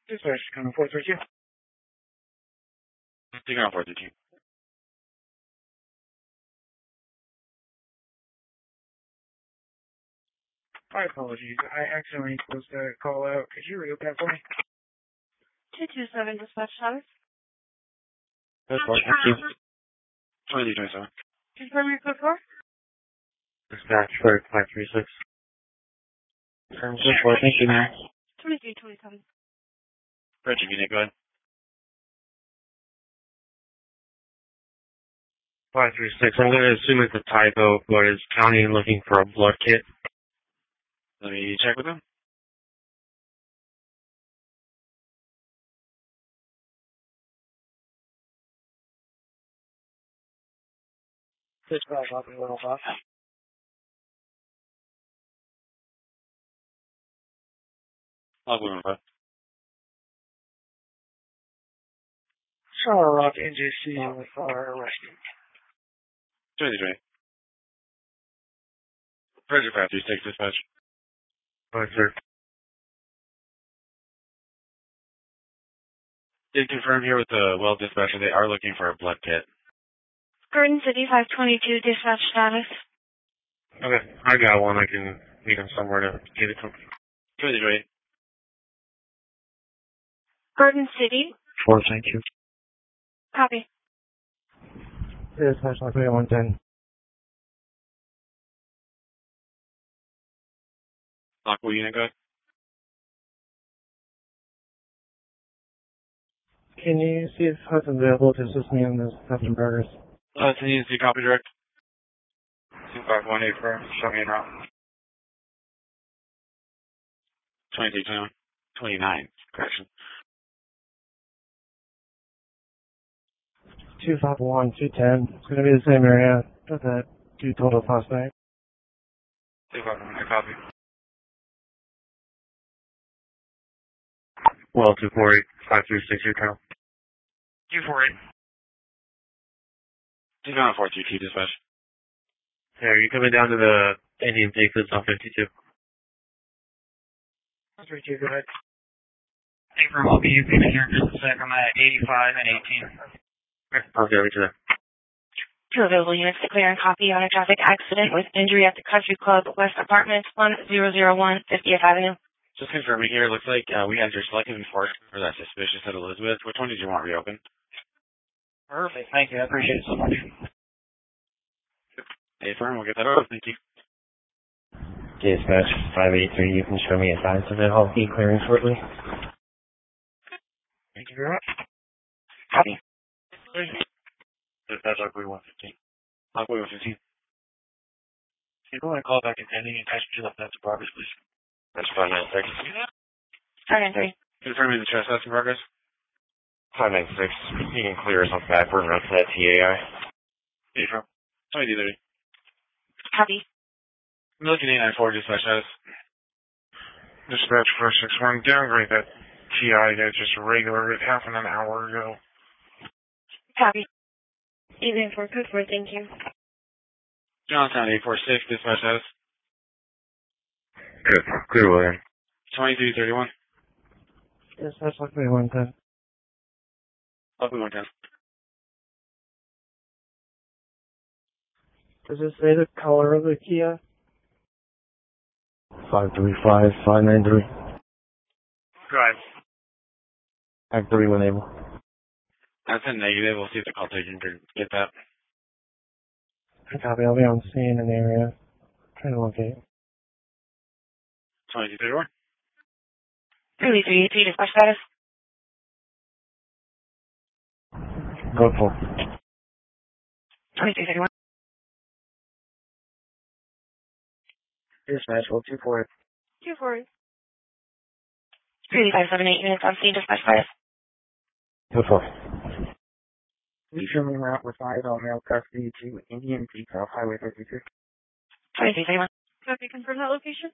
Dispatch, coming 432. Taking on 432. My apologies. I accidentally closed that call out. Could you reopen that for me? 227 dispatch status. That's fine. Thank you. 2327. Confirm your code 4. Dispatch for 536. Confirm code 4. Thank you, man. 2327. Bridget, unit, go ahead. 536. I'm going to assume it's a typo, but is county looking for a blood kit? Let me check with them. Dispatch, Lockwood 105. Lockwood 105. Charlotte Rock NJC are arrested. 2320. Bridget 536, dispatch. Alright, sir. Did confirm here with the well dispatcher, they are looking for a blood kit. Garden City 522 dispatch status. Okay, I got one. I can meet him somewhere to give it to him. 2320. Garden City. 4, thank you. Copy. Dispatch, Lockwood 110. Lockwood unit, go ahead. Can you see if Hudson's available to assist me on this Hudson Burgers? Hudson, you see copy direct. 2518 for show me in route. 2321. 29, correction. 251, 210. It's going to be the same area. Got that 2 total suspect. 251, copy. Well, 248, 536, your count. 248. 422, dispatch. Hey, are you coming down to the Indian Patriots on 52? 32, go ahead. Hey, from I'll be here in just a sec. I'm at 85 and 18. I'll get over to that. 2 available units to clear and copy on a traffic accident with injury at the Country Club West Apartments, 1001 50th Avenue. Just confirming here, it looks like we had your selective enforcement for that suspicious at Elizabeth. Which one did you want reopened? Perfect. Thank you. I appreciate it so much. Hey, firm, we'll get that over. Thank you. Dispatch 583, you can show me a time so that I'll be clearing shortly. Thank you very much. Copy. Dispatch Lockwood 115. Lockwood 115. Can you go and call back attending and attach to left to progress, please? That's 596. Target 3. Confirming the trespass in progress. 596, you can clear us on backward and run to that TAI. Hey, firm. 2030. Copy. I'm looking at 894 dispatch status. Dispatch 461, downgrade that TI to just a regular it happened an hour ago. Copy. Evening 4 code 4, thank you. Johnstown 846, dispatch status. Good, clear William. 2331. Dispatch, Lockwood 110. Lockwood 110. Does it say the color of the Kia? 535, 593. Drive. Act 3 when able. That's a negative. We'll see if the call taker can get that. Copy. I'll be on scene in the area. Trying to locate. 2231. 3383 dispatch status. Go for 2331. Dispatch, well, 248. 2-4. 3578 units on scene dispatch status. Go for You show me route with 5 male custody to Indian Beach off Highway 32. 2331. Copy. Confirm that location.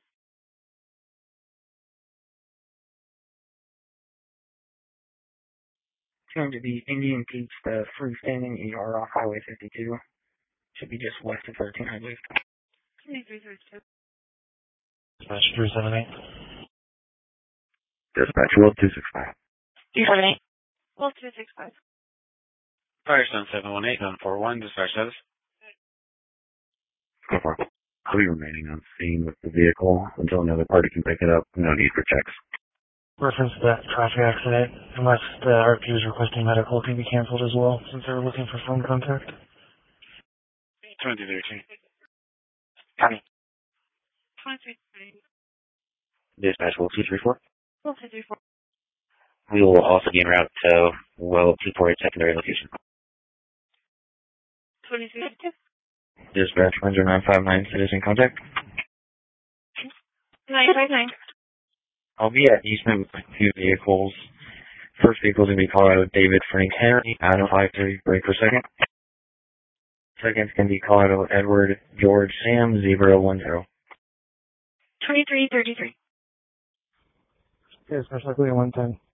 It's going to be Indian Beach, the freestanding ER off Highway 52. Should be just west of 13, I believe. 2332. Dispatch 378. Dispatch, well, 265. 378. Well, 265. Firestone 718-741, dispatch status. Go for it. I'll be remaining on scene with the vehicle until another party can pick it up. No need for checks. Reference to that traffic accident, unless the RP is requesting medical, can be canceled as well, since they were looking for phone contact. 2013. County. 23. Dispatch will 234. Well, 234. We will also be en route to well 248 secondary location. 2352. Dispatch 10959 citizen contact. 959. I'll be at Eastman with two vehicles. First vehicle is going to be Colorado David Frank Henry, Adam 53 break per second. Second is going to be Colorado Edward George Sam 010. 2333. Yes, especially 110.